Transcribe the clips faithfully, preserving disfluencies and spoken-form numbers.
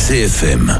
C F M,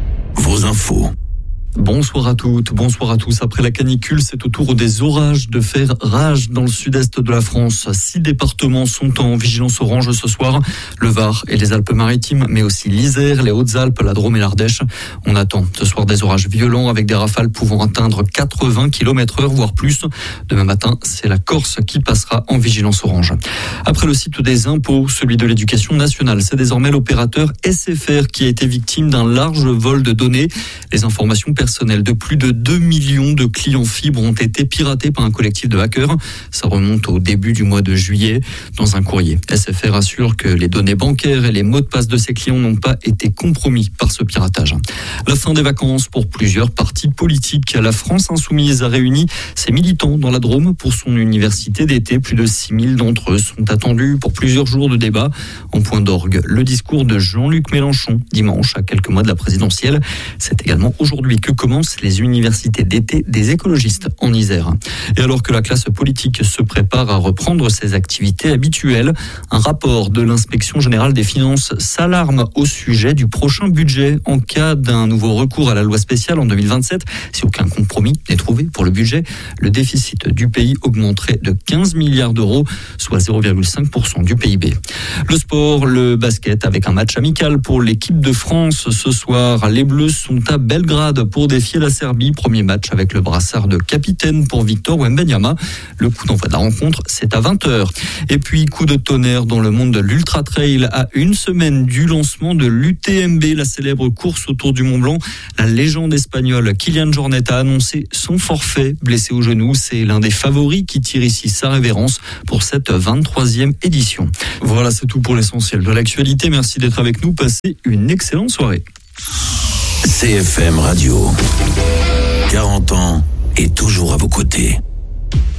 vos infos. Bonsoir à toutes, bonsoir à tous. Après la canicule, c'est au tour des orages de faire rage dans le sud-est de la France. Six départements sont en vigilance orange ce soir. Le Var et les Alpes-Maritimes, mais aussi l'Isère, les Hautes-Alpes, la Drôme et l'Ardèche. On attend ce soir des orages violents avec des rafales pouvant atteindre quatre-vingts kilomètres heure, voire plus. Demain matin, c'est la Corse qui passera en vigilance orange. Après le site des impôts, celui de l'éducation nationale, c'est désormais l'opérateur S F R qui a été victime d'un large vol de données. Les informations personnels de plus de deux millions de clients fibres ont été piratés par un collectif de hackers. Ça remonte au début du mois de juillet. Dans un courrier, S F R assure que les données bancaires et les mots de passe de ses clients n'ont pas été compromis par ce piratage. La fin des vacances pour plusieurs partis politiques. La France Insoumise a réuni ses militants dans la Drôme pour son université d'été. Plus de six mille d'entre eux sont attendus pour plusieurs jours de débat. En point d'orgue, le discours de Jean-Luc Mélenchon dimanche, à quelques mois de la présidentielle. C'est également aujourd'hui que commencent les universités d'été des écologistes en Isère. Et alors que la classe politique se prépare à reprendre ses activités habituelles, un rapport de l'inspection générale des finances s'alarme au sujet du prochain budget en cas d'un nouveau recours à la loi spéciale en deux mille vingt-sept. Si aucun compromis n'est trouvé pour le budget, le déficit du pays augmenterait de quinze milliards d'euros, soit zéro virgule cinq pour cent du P I B. Le sport, le basket avec un match amical pour l'équipe de France ce soir. Les Bleus sont à Belgrade pour défier la Serbie. Premier match avec le brassard de capitaine pour Victor Wembanyama. Le coup d'envoi de la rencontre, c'est à vingt heures. Et puis, coup de tonnerre dans le monde de l'Ultra Trail. À une semaine du lancement de l'U T M B, la célèbre course autour du Mont Blanc, la légende espagnole Kilian Jornet a annoncé son forfait. Blessé au genou, c'est l'un des favoris qui tire ici sa révérence pour cette vingt-troisième édition. Voilà, c'est tout pour l'essentiel de l'actualité. Merci d'être avec nous. Passez une excellente soirée. C F M Radio, quarante ans et toujours à vos côtés.